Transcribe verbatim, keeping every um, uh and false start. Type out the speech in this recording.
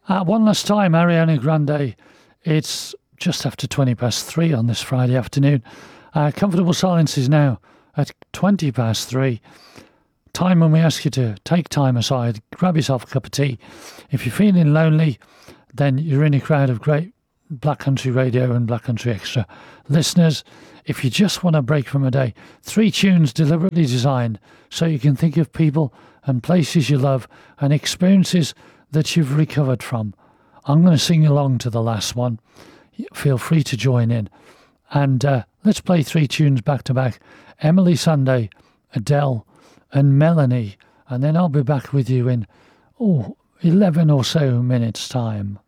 Uh, one last time, Ariana Grande. It's just after twenty past three on this Friday afternoon. Uh, Comfortable Silence is now at twenty past three. Time when we ask you to take time aside, grab yourself a cup of tea. If you're feeling lonely, then you're in a crowd of great Black Country Radio and Black Country Extra listeners. If you just want a break from a day, three tunes deliberately designed so you can think of people and places you love and experiences that you've recovered from. I'm going to sing along to the last one. Feel free to join in. And uh, let's play three tunes back to back. Emily Sunday, Adele and Melanie. And then I'll be back with you in, oh, eleven or so minutes time.